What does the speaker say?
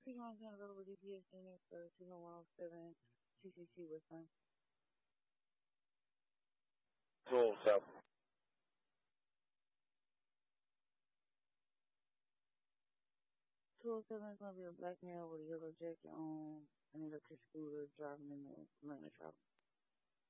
300 go with DPS unit for 207 CCC with them. 207. 207 is going to be a black male with a yellow jacket on an electric scooter driving in the Atlanta traffic.